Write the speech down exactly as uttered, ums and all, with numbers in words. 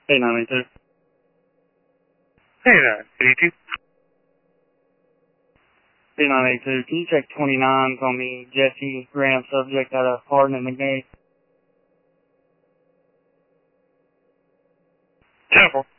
Hey, nine eight two. Hey there, eighty-two. Hey, nine eight two. Can you check twenty-nines on the Jesse Graham subject out of Hardin and McNeese? ten four.